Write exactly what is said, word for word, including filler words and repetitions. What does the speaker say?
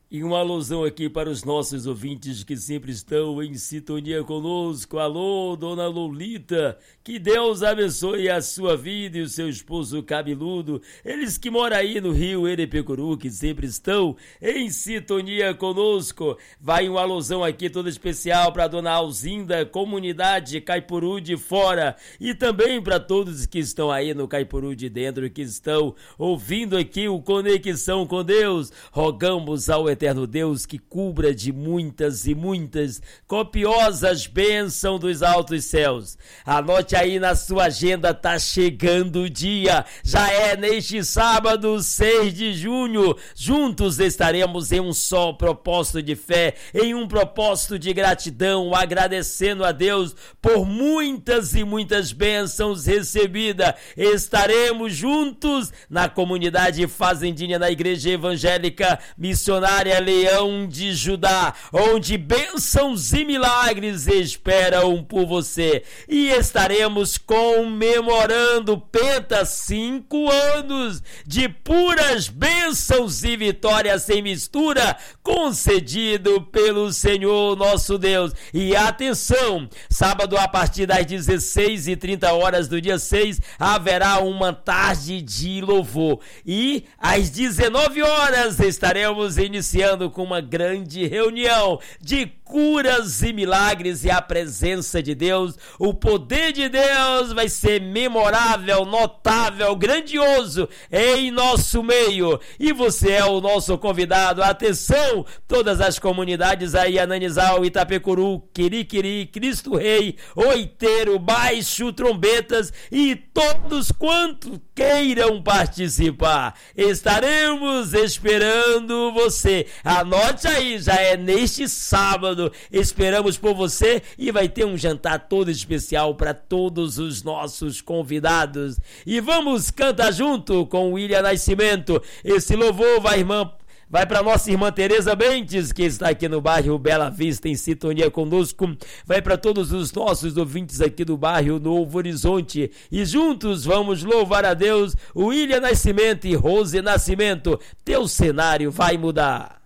E uma alusão aqui para os nossos ouvintes que sempre estão em sintonia conosco. Alô, dona Lolita, que Deus abençoe a sua vida e o seu esposo cabeludo. Eles que moram aí no Rio Erepecuru, que sempre estão em sintonia conosco. Vai uma alusão aqui toda especial para dona Alzinda, comunidade Caipuru de fora. E também para todos que estão aí no Caipuru de dentro, que estão ouvindo aqui o Conexão com Deus. Rogamos ao Eterno Deus que cubra de muitas e muitas copiosas bênçãos dos altos céus. Anote aí na sua agenda, tá chegando o dia, já é neste sábado, seis de junho, juntos estaremos em um só propósito de fé, em um propósito de gratidão, agradecendo a Deus por muitas e muitas bênçãos recebidas. Estaremos juntos na comunidade fazendinha da Igreja Evangélica Missionária Leão de Judá, onde bênçãos e milagres esperam por você. E estaremos comemorando Penta cinco anos de puras bênçãos e vitórias sem mistura, concedido pelo Senhor nosso Deus. E atenção, sábado a partir das dezesseis e trinta horas do dia seis, haverá uma tarde de louvor. E às dezenove horas estaremos iniciando com uma grande reunião de curas e milagres, e a presença de Deus, o poder de Deus vai ser memorável, notável, grandioso em nosso meio. E você é o nosso convidado. Atenção, todas as comunidades aí, Ananizal, Itapecuru, Quiriquiri, Cristo Rei, Oiteiro, Baixo, Trombetas e todos quantos queiram participar. Estaremos esperando você. Anote aí, já é neste sábado. Esperamos por você e vai ter um jantar todo especial para todos os nossos convidados. E vamos cantar junto com William Nascimento. Esse louvor vai, irmã, vai para nossa irmã Tereza Bentes, que está aqui no bairro Bela Vista, em sintonia conosco. Vai para todos os nossos ouvintes aqui do bairro Novo Horizonte. E juntos vamos louvar a Deus. William Nascimento e Rose Nascimento. Teu cenário vai mudar.